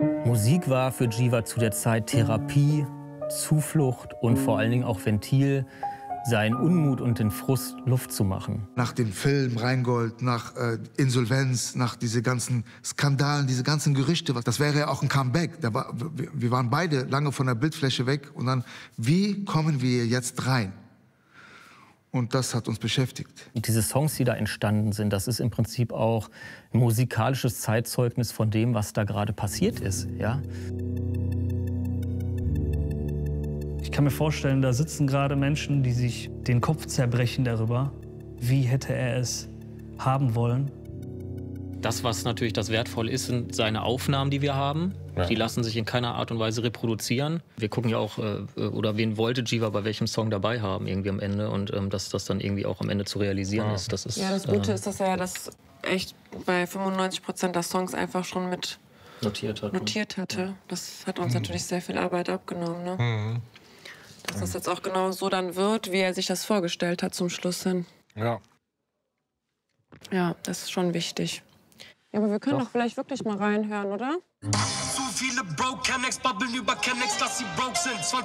Musik war für Jiva zu der Zeit Therapie, Zuflucht und vor allen Dingen auch Ventil, seinen Unmut und den Frust Luft zu machen. Nach dem Film Rheingold, nach Insolvenz, nach diese ganzen Skandalen, diese ganzen Gerüchte, das wäre ja auch ein Comeback. Wir waren beide lange von der Bildfläche weg und dann, wie kommen wir jetzt rein? Und das hat uns beschäftigt. Und diese Songs, die da entstanden sind, das ist im Prinzip auch ein musikalisches Zeitzeugnis von dem, was da gerade passiert ist. Ja? Ich kann mir vorstellen, da sitzen gerade Menschen, die sich den Kopf zerbrechen darüber, wie hätte er es haben wollen. Das, was natürlich das Wertvolle ist, sind seine Aufnahmen, die wir haben. Ja. Die lassen sich in keiner Art und Weise reproduzieren. Wir gucken ja auch, oder wen wollte Jiva bei welchem Song dabei haben irgendwie am Ende. Und dass das dann irgendwie auch am Ende zu realisieren ist. Das ist. Ja, das Gute ist, dass er das echt bei 95% der Songs einfach schon mit notiert hatte. Das hat uns natürlich sehr viel Arbeit abgenommen. Ne? Dass das jetzt auch genau so dann wird, wie er sich das vorgestellt hat zum Schluss hin. Ja. Ja, das ist schon wichtig. Ja, aber wir können doch vielleicht wirklich mal reinhören, oder? Zu viele Broke Kennex babbeln über Kennex, dass sie broke sind.